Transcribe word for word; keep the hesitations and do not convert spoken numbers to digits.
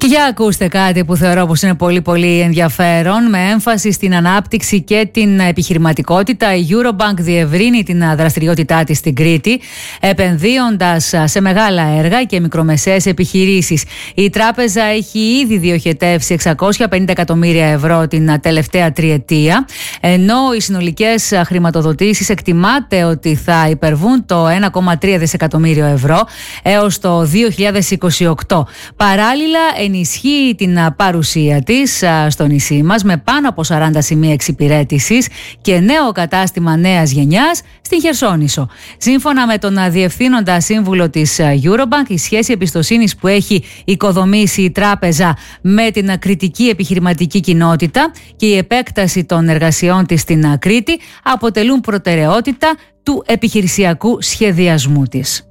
Για ακούστε κάτι που θεωρώ πως είναι πολύ πολύ ενδιαφέρον. Με έμφαση στην ανάπτυξη και την επιχειρηματικότητα, η Eurobank διευρύνει την δραστηριότητά της στην Κρήτη, επενδύοντας σε μεγάλα έργα και μικρομεσαίες επιχειρήσεις. Η τράπεζα έχει ήδη διοχετεύσει εξακόσια πενήντα εκατομμύρια ευρώ την τελευταία τριετία, ενώ οι συνολικές χρηματοδοτήσεις εκτιμάται ότι θα υπερβούν το ένα κόμμα τρία δισεκατομμύριο ευρώ έως το δύο χιλιάδες είκοσι οκτώ. Παράλληλα, ενισχύει την παρουσία της στο νησί μας με πάνω από σαράντα σημεία εξυπηρέτησης και νέο κατάστημα νέας γενιάς στην Χερσόνησο. Σύμφωνα με τον διευθύνοντα σύμβουλο της Eurobank, η σχέση εμπιστοσύνης που έχει οικοδομήσει η τράπεζα με την κρητική επιχειρηματική κοινότητα και η επέκταση των εργασιών της στην Κρήτη αποτελούν προτεραιότητα του επιχειρησιακού σχεδιασμού της.